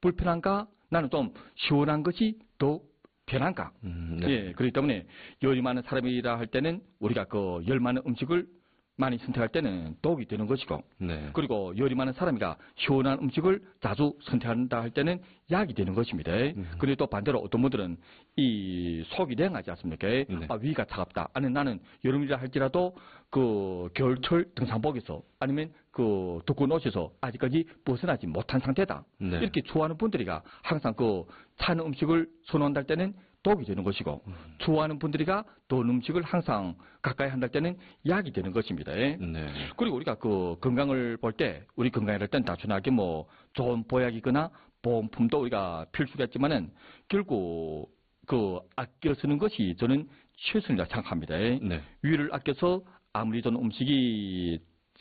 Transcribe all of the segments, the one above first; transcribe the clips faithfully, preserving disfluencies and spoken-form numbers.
불편한가? 나는 좀 시원한 것이 더 편한가? 음, 네. 예, 그렇기 때문에 열이 많은 사람이라 할 때는 우리가 그 열 많은 음식을 많이 선택할 때는 독이 되는 것이고, 네. 그리고 열이 많은 사람이가 시원한 음식을 자주 선택한다 할 때는 약이 되는 것입니다. 음. 그리고 또 반대로 어떤 분들은 이 속이 냉하지 않습니까? 네. 아, 위가 차갑다. 아니 나는 여름이라 할지라도 그 겨울철 등산복에서 아니면 그 두꺼운 옷에서 아직까지 벗어나지 못한 상태다. 네. 이렇게 좋아하는 분들이가 항상 그 찬 음식을 선호한다 할 때는 독이 되는 것이고, 음. 좋아하는 분들이가 더운 음식을 항상 가까이 한다 할 때는 약이 되는 것입니다. 네. 그리고 우리가 그 건강을 볼 때, 우리 건강이랄 때는 단순하게 뭐 좋은 보약이거나 보험품도 우리가 필수겠지만은 결국 그 아껴 쓰는 것이 저는 최선이라 생각합니다. 네. 위를 아껴서 아무리 좀 음식이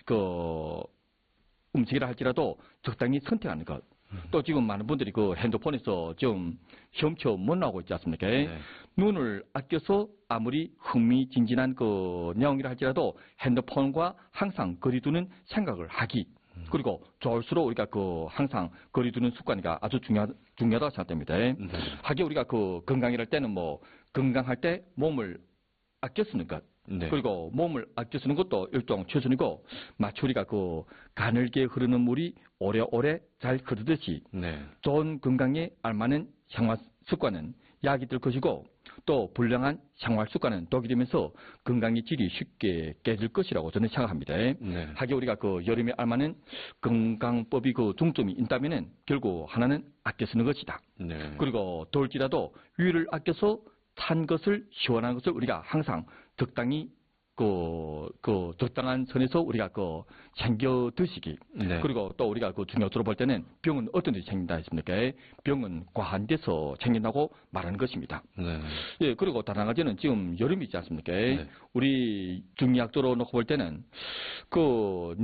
그 음식이라 할지라도 적당히 선택하는 것. 또 지금 많은 분들이 그 핸드폰에서 지금 헤엄쳐 못 나오고 있지 않습니까? 네. 눈을 아껴서 아무리 흥미진진한 그 내용이라 할지라도 핸드폰과 항상 거리두는 생각을 하기. 그리고 좋을수록 우리가 그 항상 거리두는 습관이가 아주 중요, 중요하다고 생각됩니다. 네. 하게 우리가 그 건강이랄 때는 뭐 건강할 때 몸을 아껴 쓰는 것. 네. 그리고 몸을 아껴 쓰는 것도 일종 최선이고, 마치 우리가 그 가늘게 흐르는 물이 오래오래 잘 흐르듯이 네. 좋은 건강에 알맞는 생활 습관은 약이 될 것이고, 또 불량한 생활 습관은 독이 되면서 건강의 질이 쉽게 깨질 것이라고 저는 생각합니다. 네. 하게 우리가 그 여름에 알맞는 건강법이 그 중점이 있다면은 결국 하나는 아껴 쓰는 것이다. 네. 그리고 더울지라도 위를 아껴서 찬 것을, 시원한 것을 우리가 항상 적당히 그, 그 적당한 선에서 우리가 그 챙겨 드시기. 네. 그리고 또 우리가 그 중요적으로 볼 때는 병은 어떤 데서 챙긴다 했습니까? 병은 과한 데서 챙긴다고 말하는 것입니다. 네. 예, 그리고 다른 한 가지는 지금 여름이 있지 않습니까? 네. 우리 중의학적으로 놓고 볼 때는 그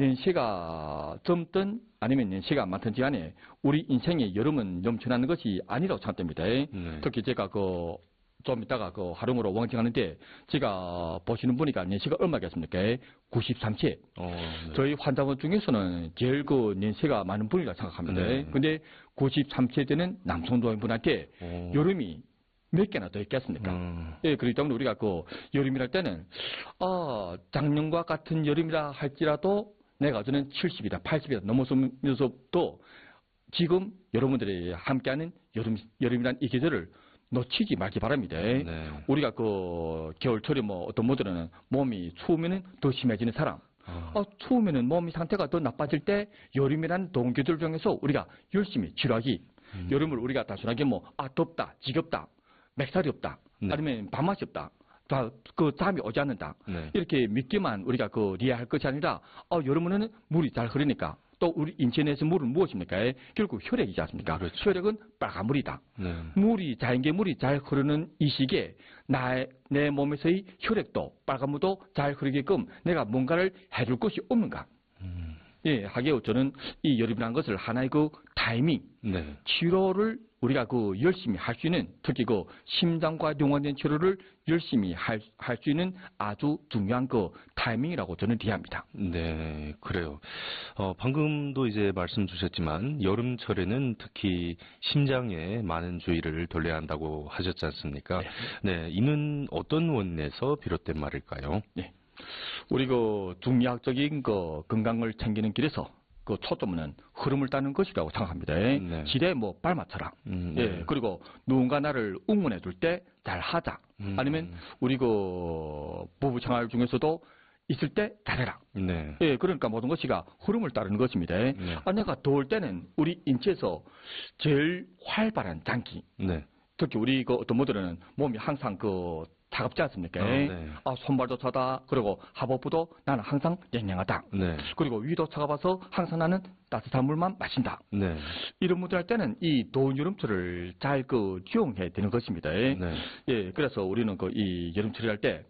년세가 젊든 아니면 년세가 많든지 간에 우리 인생에 여름은 넘쳐나는 것이 아니라고 생각됩니다. 네. 특히 제가 그 좀 이따가 그 활용으로 왕칭하는데, 제가 보시는 분이가 년세가 얼마겠습니까? 구십삼 세. 어, 네. 저희 환자분 중에서는 제일 그 년세가 많은 분이라 생각합니다. 네. 근데 구십삼 세 되는 남성 노인분한테 오. 여름이 몇 개나 더 있겠습니까? 음. 예, 그렇기 때문에 우리가 그 여름이랄 때는, 아, 작년과 같은 여름이라 할지라도 내가 저는 칠십이다, 팔십이다 넘어서면서도 지금 여러분들이 함께하는 여름, 여름이란 이 계절을 놓치지 말기 바랍니다. 네. 우리가 그 겨울철에 뭐 어떤 분들은 몸이 추우면은 더 심해지는 사람, 아. 어, 추우면은 몸이 상태가 더 나빠질 때 여름이라는 더운 계절 중에서 우리가 열심히 치료하기. 음. 여름을 우리가 단순하게 뭐 아 덥다, 지겹다, 맥살이 없다, 네. 아니면 밥맛이 없다, 다 그 잠이 오지 않는다. 네. 이렇게 믿기만 우리가 그 이해할 것이 아니라, 어, 여름에는 물이 잘 흐르니까. 또 우리 인체 내에서 물은 무엇입니까? 결국 혈액이지 않습니까? 그렇죠. 혈액은 빨간 물이다. 네. 물이, 자연계 물이 잘 흐르는 이 시기에 나의, 내 몸에서의 혈액도 빨간 물도 잘 흐르게끔 내가 뭔가를 해줄 것이 없는가? 음. 예, 하게 저는 이 여름이라는 것을 하나의 그 타이밍, 네. 치료를 우리가 그 열심히 할 수 있는, 특히 그 심장과 연관된 치료를 열심히 할, 할 수 있는 아주 중요한 그 타이밍이라고 저는 이해합니다. 네, 그래요. 어, 방금도 이제 말씀 주셨지만 여름철에는 특히 심장에 많은 주의를 돌려야 한다고 하셨지 않습니까? 네. 네, 이는 어떤 원인에서 비롯된 말일까요? 네. 우리 그 중의학적인 그 건강을 챙기는 길에서 그 초점은 흐름을 따는 것이라고 생각합니다. 네. 지뢰에 뭐 발맞춰라. 음, 네. 예, 그리고 누군가 나를 응원해 줄 때 잘 하자. 음. 아니면 우리 그 부부 생활 중에서도 있을 때 잘해라. 네. 예, 그러니까 모든 것이가 흐름을 따르는 것입니다. 네. 아, 내가 더울 때는 우리 인체에서 제일 활발한 장기. 네. 특히 우리 그 어떤 분들은 몸이 항상 그 차갑지 않습니까? 어, 네. 아, 손발도 차다. 그리고 하복부도 나는 항상 냉랭하다. 네. 그리고 위도 차가워서 항상 나는 따뜻한 물만 마신다. 네. 이런 분들 할 때는 이 더운 여름철을 잘 그 기용해야 되는 것입니다. 네. 예, 그래서 우리는 그 이 여름철을 할 때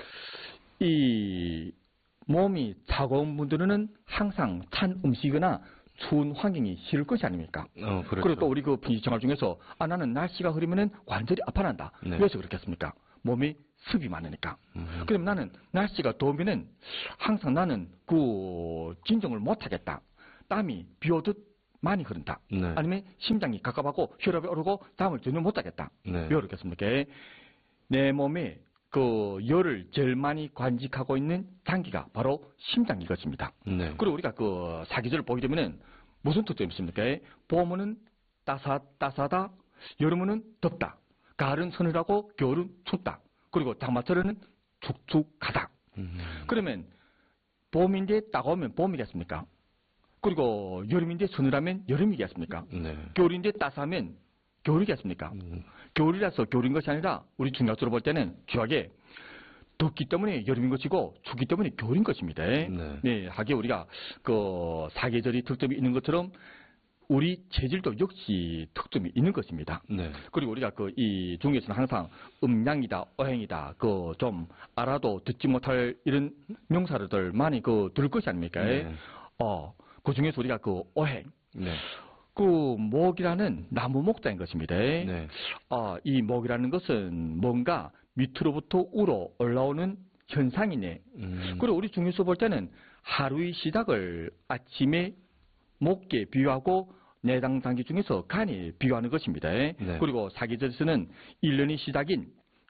이 몸이 차가운 분들은 항상 찬 음식이나 추운 환경이 싫을 것이 아닙니까? 어, 그렇죠. 그리고 또 우리 그 평시 생활 중에서 아, 나는 날씨가 흐리면은 관절이 아파난다. 네. 왜서 그렇겠습니까? 몸이 습이 많으니까. 음. 그럼 나는 날씨가 더우면은 항상 나는 그 진정을 못 하겠다. 땀이 비 오듯 많이 흐른다. 네. 아니면 심장이 갑갑하고 혈압이 오르고 잠을 전혀 못하겠다. 네. 왜 그렇겠습니까? 내 몸에 그 열을 제일 많이 관직하고 있는 장기가 바로 심장인 것입니다. 네. 그리고 우리가 그 사계절을 보게 되면은 무슨 특징이 있습니까? 봄은 따사따사다, 여름은 덥다, 가을은 서늘하고 겨울은 춥다, 그리고 장마철에는 축축하다. 음. 그러면 봄인데 따가우면 봄이겠습니까? 그리고 여름인데 서늘하면 여름이겠습니까? 네. 겨울인데 따스하면 겨울이겠습니까? 음. 겨울이라서 겨울인 것이 아니라 우리 중학적으로 볼 때는 중요하게 덥기 때문에 여름인 것이고 춥기 때문에 겨울인 것입니다. 네. 네, 하게 우리가 그 사계절이 특점이 있는 것처럼 우리 체질도 역시 특점이 있는 것입니다. 네. 그리고 우리가 그 이 중에서는 항상 음양이다, 어행이다, 그 좀 알아도 듣지 못할 이런 명사들 많이 그 들을 것이 아닙니까? 네. 어, 그 중에서 우리가 그 어행, 네. 그 목이라는 나무 목자인 것입니다. 네. 아, 이 목이라는 것은 뭔가 밑으로부터 우로 올라오는 현상이네. 음. 그리고 우리 중에서 볼 때는 하루의 시작을 아침에 목에 비유하고 내장 장기 중에서 간이 비유하는 것입니다. 네. 그리고 사계절에서는 일 년의 시작인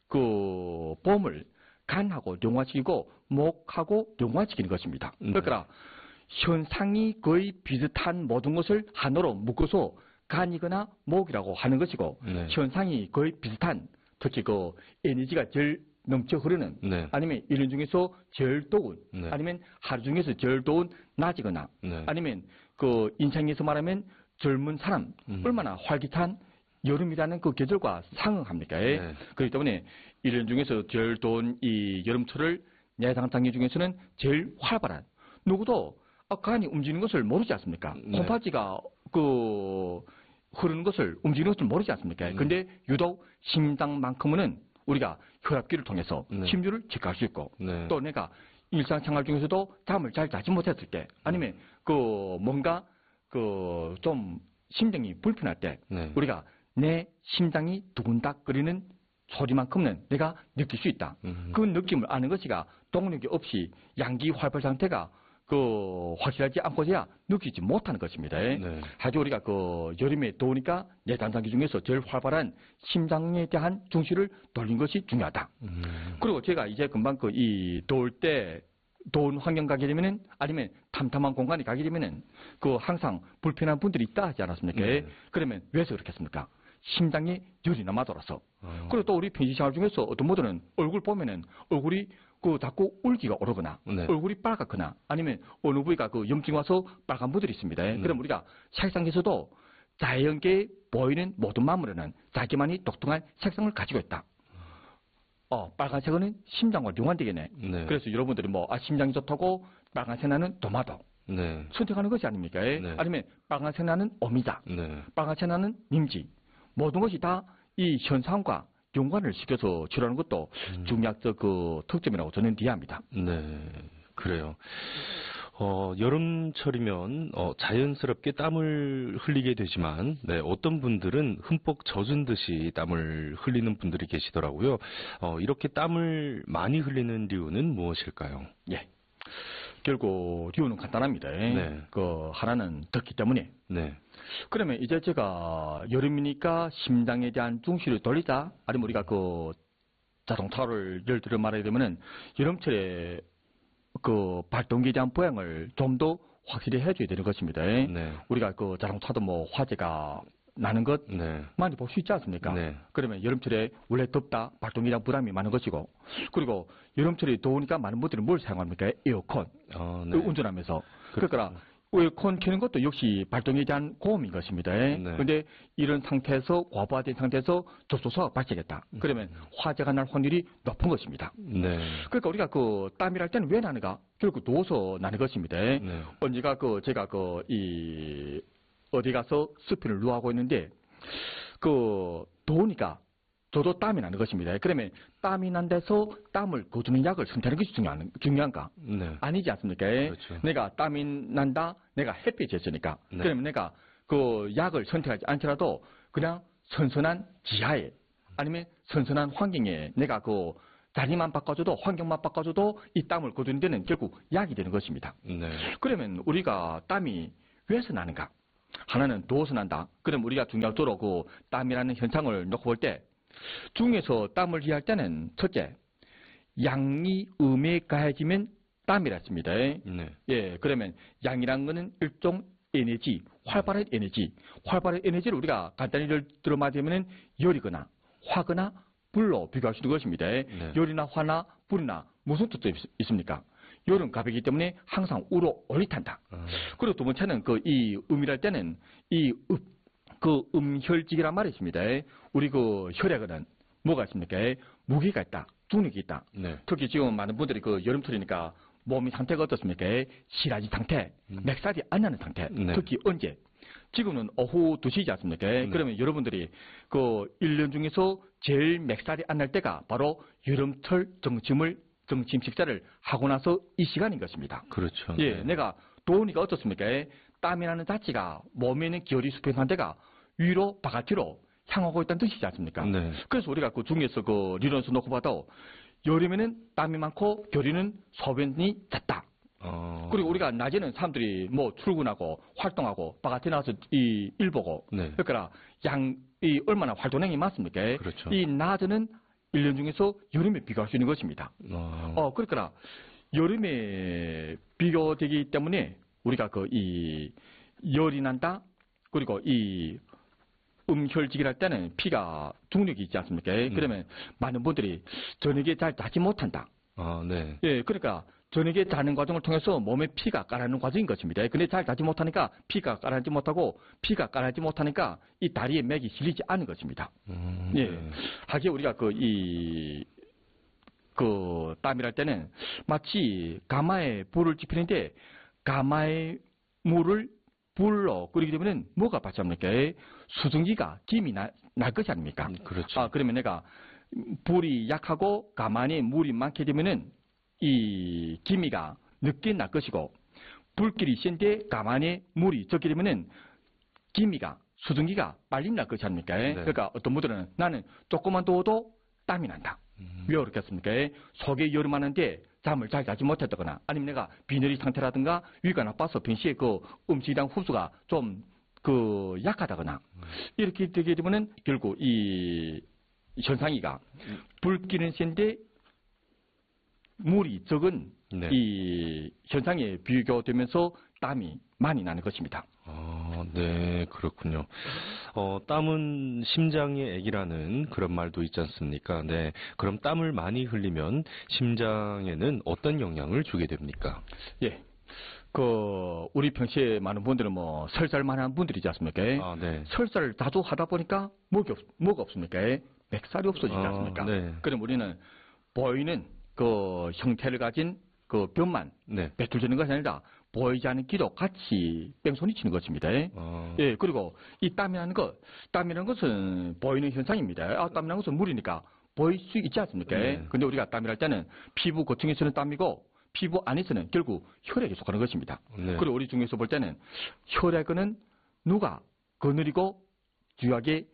그 봄을 간하고 룡화시키고 목하고 룡화시키는 것입니다. 네. 그러니까 현상이 거의 비슷한 모든 것을 하나로 묶어서 간이거나 목이라고 하는 것이고 네. 현상이 거의 비슷한 특히 그 에너지가 제일 넘쳐 흐르는 네. 아니면 일 년 중에서 제일 더운 네. 아니면 하루 중에서 제일 더운 낮이거나 네. 아니면 그 인상에서 말하면 젊은 사람 음. 얼마나 활기찬 여름이라는 그 계절과 상응합니까? 네. 그렇기 때문에 일 년 중에서 제일 더운 이 여름철을 내장장기 중에서는 제일 활발한 누구도 아, 간이 움직이는 것을 모르지 않습니까? 네. 콩팥지가 그 흐르는 것을 움직이는 것을 모르지 않습니까? 음. 근데 유독 심장만큼은 우리가 혈압기를 통해서 네. 심率을 체크할 수 있고 네. 또 내가 일상생활 중에서도 잠을 잘 자지 못했을 때 아니면 그 뭔가 그 좀 심장이 불편할 때 네. 우리가 내 심장이 두근닥거리는 소리만큼은 내가 느낄 수 있다. 음. 그 느낌을 아는 것이가 동력이 없이 양기 활발 상태가 그 확실하지 않고서야 느끼지 못하는 것입니다. 네. 아주 우리가 그 여름에 더우니까 내장장기 중에서 제일 활발한 심장에 대한 중시를 돌린 것이 중요하다. 음. 그리고 제가 이제 금방 그 이 더울 때 더운 환경 가게 되면은 아니면 탐탐한 공간에 가게 되면은 그 항상 불편한 분들이 있다 하지 않았습니까? 네. 그러면 왜서 그렇겠습니까? 심장에 열이 남아돌아서. 어. 그리고 또 우리 평시생활 중에서 어떤 분들은 얼굴 보면은 얼굴이 그 자꾸 울기가 오르거나 네. 얼굴이 빨갛거나 아니면 어느 부위가 그 염증 와서 빨간 분들이 있습니다. 네. 그럼 우리가 색상에서도 자연계에 보이는 모든 만물에는 자기만이 독특한 색상을 가지고 있다. 어, 빨간색은 심장과 연관되겠네. 네. 그래서 여러분들이 뭐, 아, 심장이 좋다고 빨간색 나는 도마도 네. 선택하는 것이 아닙니까? 네. 아니면 빨간색 나는 어미자, 네. 빨간색 나는 님지. 모든 것이 다 이 현상과 연관을 시켜서 치료하는 것도 음. 중약적 그 특점이라고 저는 이해합니다. 네. 그래요. 어, 여름철이면 어, 자연스럽게 땀을 흘리게 되지만 네, 어떤 분들은 흠뻑 젖은 듯이 땀을 흘리는 분들이 계시더라고요. 어, 이렇게 땀을 많이 흘리는 이유는 무엇일까요? 예. 결국 이유는 간단합니다. 네. 그 하나는 덥기 때문에. 네. 그러면 이제 제가 여름이니까 심장에 대한 중시를 돌리자. 아니면 우리가 그 자동차를 예를 들어 말하게 되면은 여름철에 그 발동기에 대한 보양을 좀 더 확실히 해줘야 되는 것입니다. 네. 우리가 그 자동차도 뭐 화재가 나는 것 네. 많이 볼 수 있지 않습니까? 네. 그러면 여름철에 원래 덥다, 발동기에 대한 부담이 많은 것이고, 그리고 여름철에 더우니까 많은 분들이 뭘 사용합니까? 에어컨. 어, 네. 운전하면서. 그러니까 에어컨 켜는 것도 역시 발동에 대한 고음인 것입니다. 그런데 네. 이런 상태에서 과부하된 상태에서 조소수가 발생했다. 그러면 화재가 날 확률이 높은 것입니다. 네. 그러니까 우리가 그 땀이랄 때는 왜 나는가? 결국 누워서 나는 것입니다. 네. 언제가 그 제가 그 이 어디 가서 스피를 누워하고 있는데 그 더우니까 저도 땀이 나는 것입니다. 그러면 땀이 난 데서 땀을 거두는 약을 선택하는 것이 중요한, 중요한가? 네. 아니지 않습니까? 그렇죠. 내가 땀이 난다, 내가 햇빛이었으니까. 네. 그러면 내가 그 약을 선택하지 않더라도 그냥 선선한 지하에 아니면 선선한 환경에 내가 그 자리만 바꿔줘도 환경만 바꿔줘도 이 땀을 거두는 데는 결국 약이 되는 것입니다. 네. 그러면 우리가 땀이 왜서 나는가? 하나는 도서 난다. 그럼 우리가 중력도로 그 땀이라는 현상을 놓고 볼 때 중에서 땀을 이해할 때는 첫째 양이 음에 가해지면 땀이라 했습니다. 네. 예, 그러면 양이란 거는 일종 에너지, 활발한 에너지, 활발한 에너지를 우리가 간단히 들어 말하면 열이거나 화거나 불로 비교할 수 있는 것입니다. 네. 열이나 화나 불이나 무슨 뜻도 있, 있습니까? 열은 가볍기 때문에 항상 우로 올리탄다. 아. 그리고 두 번째는 그 이 음이랄 때는 이 음, 그 음혈직이란 말이 있습니다. 우리 그 혈액에는 뭐가 있습니까? 무게가 있다, 중력이 있다. 네. 특히 지금 많은 분들이 그 여름철이니까 몸이 상태가 어떻습니까? 실하지 상태, 음. 맥살이 안 나는 상태. 네. 특히 언제? 지금은 오후 두 시지 않습니까? 네. 그러면 여러분들이 그 일 년 중에서 제일 맥살이 안 날 때가 바로 여름철 점심을 점심 식사를 하고 나서 이 시간인 것입니다. 그렇죠. 예, 네. 내가 더우니까 어떻습니까? 땀이라는 자체가 몸에 있는 기혈이 수평한 데가 위로 바깥으로 향하고 있다는 뜻이지 않습니까? 네. 그래서 우리가 그 중에서 그理論서 놓고 봐도 여름에는 땀이 많고 겨울에는 소변이 잦다. 어... 그리고 우리가 낮에는 사람들이 뭐 출근하고 활동하고 바깥에 나와서 이 일 보고 네. 그러니까 양이 얼마나 활동량이 많습니까? 그렇죠. 이 낮에는 일 년 중에서 여름에 비교할 수 있는 것입니다. 어... 어, 그러니까 여름에 비교되기 때문에 우리가 그 이 열이 난다. 그리고 이 음혈직이랄 때는 피가 중력이 있지 않습니까? 음. 그러면 많은 분들이 저녁에 잘 자지 못한다. 아, 네. 예, 그러니까 저녁에 자는 과정을 통해서 몸에 피가 가라앉는 과정인 것입니다. 근데 잘 자지 못하니까 피가 가라앉지 못하고 피가 가라앉지 못하니까 이 다리에 맥이 실리지 않는 것입니다. 음, 예, 네. 하기에 우리가 그 이 그 땀이랄 때는 마치 가마에 불을 지피는데 가마에 물을 불로 끓이게 되면 뭐가 받습니까? 수증기가 김이 나, 날 것이 아닙니까? 음, 그렇죠. 아, 그러면 내가 불이 약하고 가만히 물이 많게 되면은 이 기미가 늦게 날 것이고 불길이 센데 가만히 물이 적게 되면은 기미가 수증기가 빨리 날 것이 아닙니까? 네. 그러니까 어떤 분들은 나는 조금만 더워도 땀이 난다. 음. 왜 그렇겠습니까? 속에 열이 많은데 잠을 잘 자지 못했다거나 아니면 내가 빈혈이 상태라든가 위가 나빠서 평시에 그 음식이랑 흡수가 좀 그 약하다거나 이렇게 되게 되면은 결국 이 현상이가 불길은 센데 물이 적은 네. 이 현상에 비교되면서 땀이 많이 나는 것입니다. 아, 네, 그렇군요. 어, 땀은 심장의 액이라는 그런 말도 있지 않습니까? 네. 그럼 땀을 많이 흘리면 심장에는 어떤 영향을 주게 됩니까? 예. 그, 우리 평시에 많은 분들은 뭐, 설사를 한 분들이지 않습니까? 아, 네. 설사를 자주 하다 보니까 목이 없, 뭐가 없습니까? 맥살이 없어지지 아, 않습니까? 네. 그럼 우리는 보이는 그 형태를 가진 그 변만 네. 배출되는 것이 아니라 보이지 않는 기도 같이 뺑소니 치는 것입니다. 아, 예, 그리고 이 땀이라는 것, 땀이라는 것은 보이는 현상입니다. 아, 땀이라는 것은 물이니까 보일 수 있지 않습니까? 네. 근데 우리가 땀이랄 때는 피부 고층에서는 땀이고 피부 안에서는 결국 혈액에 속하는 것입니다. 네. 그리고 우리 중에서 볼 때는 혈액은 누가 거느리고 주요하게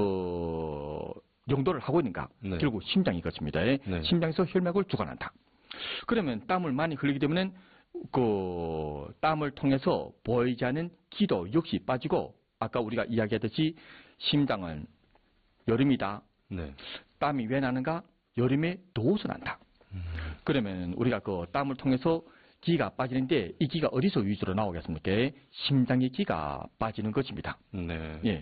그 용도를 하고 있는가? 네. 결국 심장이 것입니다. 네. 심장에서 혈맥을 주관한다. 그러면 땀을 많이 흘리게 되면은 그 땀을 통해서 보이지 않는 기도 역시 빠지고 아까 우리가 이야기했듯이 심장은 여름이다. 네. 땀이 왜 나는가? 여름에 더워서 난다. 음, 그러면 우리가 그 땀을 통해서 기가 빠지는데 이 기가 어디서 위주로 나오겠습니까? 심장의 기가 빠지는 것입니다. 네. 예.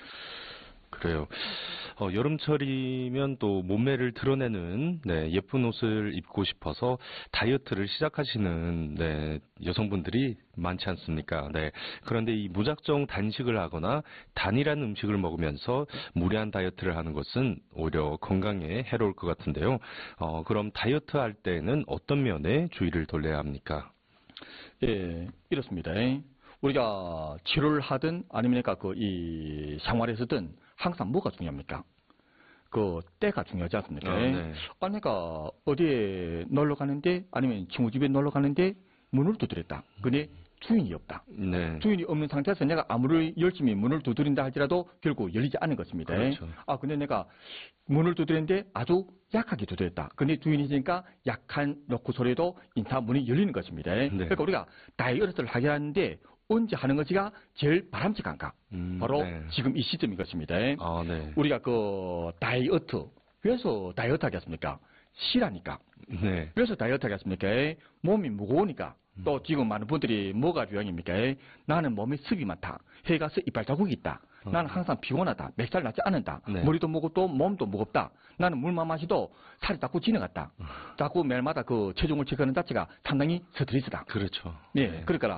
그래요. 어, 여름철이면 또 몸매를 드러내는 네, 예쁜 옷을 입고 싶어서 다이어트를 시작하시는 네, 여성분들이 많지 않습니까? 네. 그런데 이 무작정 단식을 하거나 단일한 음식을 먹으면서 무리한 다이어트를 하는 것은 오히려 건강에 해로울 것 같은데요. 어, 그럼 다이어트 할 때는 어떤 면에 주의를 돌려야 합니까? 예, 이렇습니다. 우리가 치료를 하든 아니면 그러니까 그이 생활에서든 항상 뭐가 중요합니까? 그 때가 중요하지 않습니까? 아, 네. 아니, 그러니까 어디에 놀러 가는데 아니면 친구 집에 놀러 가는데 문을 두드렸다. 근데 주인이 없다. 네. 주인이 없는 상태에서 내가 아무리 열심히 문을 두드린다 할지라도 결국 열리지 않는 것입니다. 그렇죠. 아, 근데 내가 문을 두드렸는데 아주 약하게 두드렸다. 근데 주인이 있으니까 약한 놓고 소리도 인사 문이 열리는 것입니다. 네. 그러니까 우리가 다이어트를 하게 하는데 언제 하는 것이가 제일 바람직한가? 음, 바로 네. 지금 이 시점인 것입니다. 아, 네. 우리가 그 다이어트, 왜서 다이어트 하겠습니까? 쉬라니까. 네. 그래서 다이어트 하겠습니까? 몸이 무거우니까. 또 지금 많은 분들이 뭐가 유행입니까? 나는 몸에 습이 많다. 해에 가서 이빨 자국이 있다. 나는 항상 피곤하다. 멱살 나지 않는다. 네. 머리도 무겁고 몸도 무겁다. 나는 물만 마시도 살이 자꾸 지나갔다. 자꾸 매일마다 그 체중을 체크하는 자체가 상당히 스트레스다. 그렇죠. 네. 네. 그러니까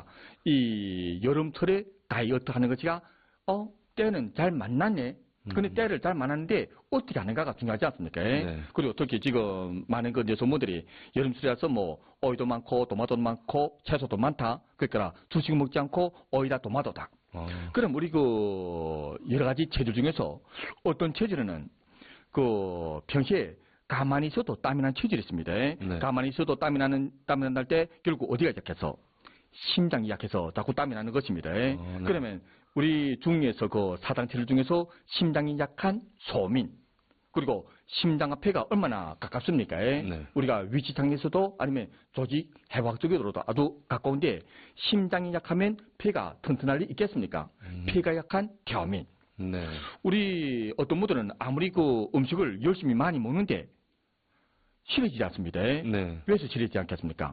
이 여름철에 다이어트 하는 것이가 어 때는 잘 만났네. 근데 때를 잘 만났는데 어떻게 하는가가 중요하지 않습니까? 네. 그리고 특히 지금 많은 그 여성분들이 여름철이라서 뭐 오이도 많고 토마토도 많고 채소도 많다. 그러니까 주식 먹지 않고 오이다 토마토다. 어. 그럼 우리 그 여러 가지 체질 중에서 어떤 체질은 그 평소에 가만히 있어도 땀이 나는 체질이 있습니다. 네. 가만히 있어도 땀이 나는 땀이 난다 할 때 결국 어디가 약해서 심장이 약해서 자꾸 땀이 나는 것입니다. 네. 그러면 우리 중에서 그 사당 체질 중에서 심장이 약한 소민 그리고 심장과 폐가 얼마나 가깝습니까? 네. 우리가 위치상에서도 아니면 조직 해부학적으로도 아주 가까운데 심장이 약하면 폐가 튼튼할 리 있겠습니까? 음. 폐가 약한 겸인. 네. 우리 어떤 분들은 아무리 그 음식을 열심히 많이 먹는데 싫어지지 않습니다. 네. 왜서 싫어지지 않겠습니까?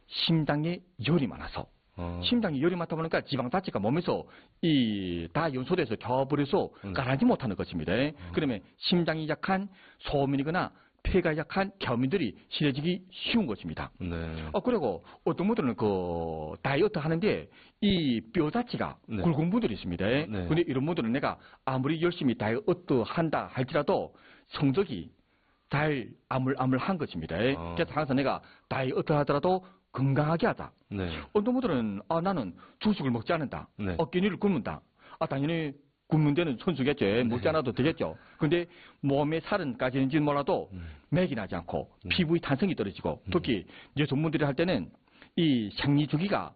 심장에 열이 많아서. 어. 심장이 열이 많다 보니까 지방 자체가 몸에서 이 다 연소돼서 겨버려서 음. 가라앉지 못하는 것입니다. 그러면 심장이 약한 소민이거나 폐가 약한 겸인들이 실해지기 쉬운 것입니다. 네. 어, 그리고 어떤 분들은 그 다이어트 하는데 이 뼈 자체가 네. 굵은 분들이 있습니다. 네. 근데 이런 분들은 내가 아무리 열심히 다이어트 한다 할지라도 성적이 잘 아물아물한 것입니다. 어. 그래서 항상 내가 다이어트 하더라도 건강하게 하자. 네. 어떤 분들은 아 나는 주식을 먹지 않는다. 네. 어깨니를 굶는다. 아 당연히 굶는 데는 천수겠죠. 먹지 않아도 되겠죠. 근데 몸에 살은 까지는지는 몰라도 음. 맥이 나지 않고 음. 피부의 탄성이 떨어지고 특히 여성분들이 할 때는 이 생리 주기가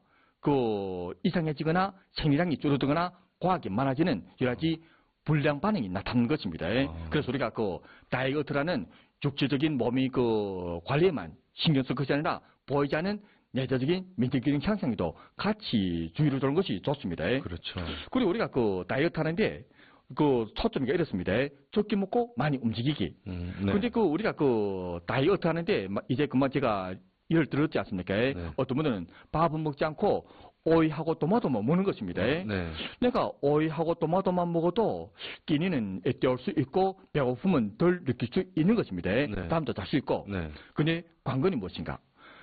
그 이상해지거나 생리량이 줄어들거나 과하게 많아지는 여러 가지 불량 반응이 나타나는 것입니다. 아. 그래서 우리가 그 다이어트라는 육체적인 몸의 그 관리에만 신경 쓸 것이 아니라 보이지 않는 내재적인 민족적인 향상에도 같이 주의를 두는 것이 좋습니다. 그렇죠. 그리고 우리가 그 다이어트 하는데 그 초점이 이렇습니다. 적게 먹고 많이 움직이기. 음, 네. 근데 그 우리가 그 다이어트 하는데 마- 이제 그만 제가 예를 들었지 않습니까? 네. 어떤 분들은 밥은 먹지 않고 오이하고 토마토만 먹는 것입니다. 네. 내가 오이하고 토마토만 먹어도 끼니는 때울 수 있고 배고픔은 덜 느낄 수 있는 것입니다. 네. 잠도 잘 수 있고. 네. 근데 관건이 무엇인가?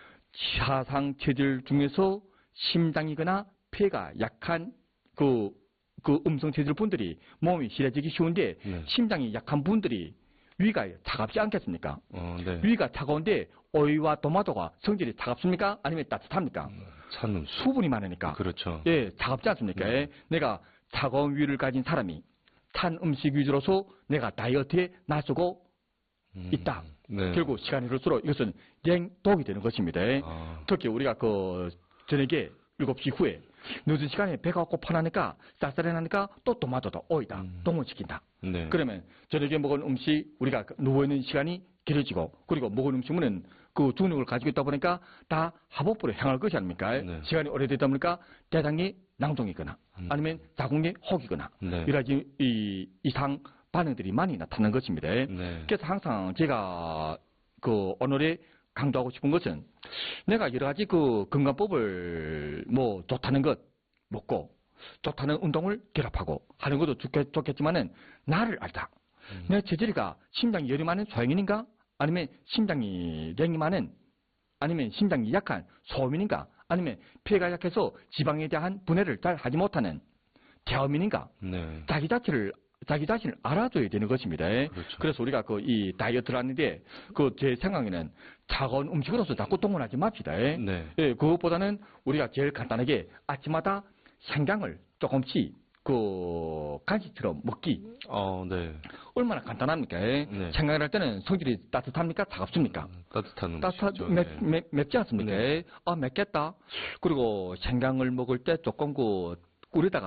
사상 체질 중에서 심장이거나 폐가 약한 그, 그 음성 체질 분들이 몸이 실해지기 쉬운데 네. 심장이 약한 분들이 위가 차갑지 않겠습니까? 어, 네. 위가 차가운데 오이와 토마토가 성질이 차갑습니까? 아니면 따뜻합니까? 찬 음식. 수분이 많으니까. 그렇죠. 예, 차갑지 않습니까? 네. 내가 차가운 위를 가진 사람이 탄 음식 위주로서 내가 다이어트에 나서고 음, 있다. 네. 결국 시간이 흐를수록 이것은 냉독이 되는 것입니다. 아, 특히 우리가 그 저녁에 일곱 시 후에 늦은 시간에 배가 고파나니까 쌀쌀해나니까 또 토마토도 오이다. 음. 동원시킨다. 네. 그러면 저녁에 먹은 음식 우리가 누워있는 시간이 길어지고 그리고 먹은 음식물은 그 중력을 가지고 있다 보니까 다 하복부로 향할 것이 아닙니까? 네. 시간이 오래되다 보니까 대장이 낭동이거나 음. 아니면 자궁이 혹이거나 네. 여러 가지 이 이상 반응들이 많이 나타나는 것입니다. 네. 그래서 항상 제가 그 오늘에 강조하고 싶은 것은 내가 여러 가지 그 건강법을 뭐 좋다는 것 먹고 좋다는 운동을 결합하고 하는 것도 좋겠, 좋겠지만은 나를 알자. 음. 내 체질이가 심장이 열이 많은 소형인인가? 아니면 심장이 냉이 많은 아니면 심장이 약한 소민인가? 아니면 폐가 약해서 지방에 대한 분해를 잘 하지 못하는 대어민인가? 네. 자기 자체를 자기 자신을 알아줘야 되는 것입니다. 그렇죠. 그래서 우리가 그 이 다이어트를 하는데 그 제 생각에는 차가운 음식으로서 자꾸 동원하지 맙시다. 네. 예, 그것보다는 우리가 제일 간단하게 아침마다 생강을 조금씩 그 간식처럼 먹기. 어, 네. 얼마나 간단합니까? 네. 생강을 할 때는 성질이 따뜻합니까? 차갑습니까? 따뜻한 따뜻한 음식이죠. 맵, 네. 맵, 맵지 않습니까? 네. 아 맵겠다. 그리고 생강을 먹을 때 조금 그 꿀에다가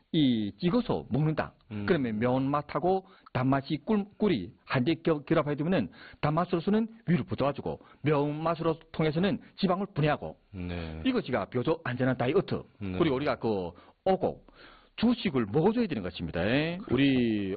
이 찍어서 먹는다. 음. 그러면 매운맛하고 단맛이 꿀, 꿀이 한데 결합하게 되면은 단맛으로서는 위를 붙어가지고 매운맛으로 통해서는 지방을 분해하고 네. 이것이가 비교적 안전한 다이어트. 네. 그리고 우리가 그 오곡 주식을 먹어줘야 되는 것입니다. 우리